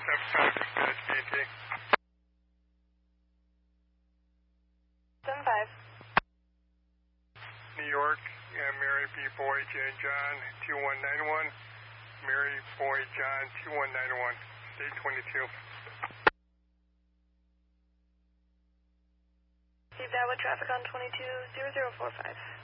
GT. 75. New York, Mary B. Boy, J. John, 2191. Mary Boy, John, 2191. State 22. Received that with traffic on 220045.